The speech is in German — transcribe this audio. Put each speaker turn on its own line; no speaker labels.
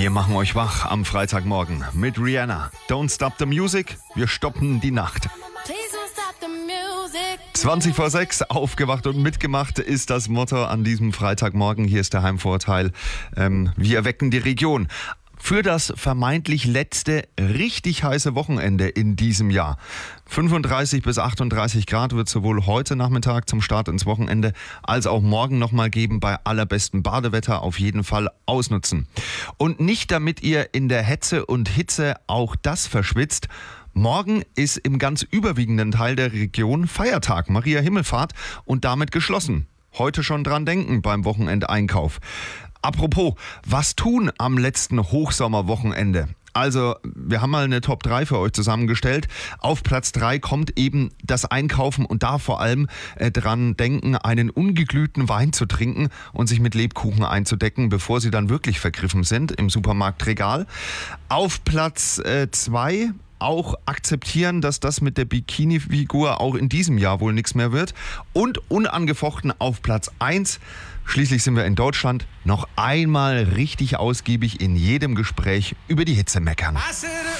Wir machen euch wach am Freitagmorgen mit Rihanna. Don't stop the music, wir stoppen die Nacht. 20 vor 6, aufgewacht und mitgemacht ist das Motto an diesem Freitagmorgen. Hier ist der Heimvorteil. Wir wecken die Region. Für das vermeintlich letzte richtig heiße Wochenende in diesem Jahr. 35 bis 38 Grad wird sowohl heute Nachmittag zum Start ins Wochenende als auch morgen nochmal geben. Bei allerbestem Badewetter auf jeden Fall ausnutzen. Und nicht damit ihr in der Hetze und Hitze auch das verschwitzt. Morgen ist im ganz überwiegenden Teil der Region Feiertag, Maria Himmelfahrt, und damit geschlossen. Heute schon dran denken beim Wochenendeinkauf. Apropos, was tun am letzten Hochsommerwochenende? Also, wir haben mal eine Top 3 für euch zusammengestellt. Auf Platz 3 kommt eben das Einkaufen und da vor allem dran denken, einen ungeglühten Wein zu trinken und sich mit Lebkuchen einzudecken, bevor sie dann wirklich vergriffen sind im Supermarktregal. Auf Platz 2 auch akzeptieren, dass das mit der Bikini-Figur auch in diesem Jahr wohl nichts mehr wird. Und unangefochten auf Platz 1, schließlich sind wir in Deutschland, noch einmal richtig ausgiebig in jedem Gespräch über die Hitze meckern.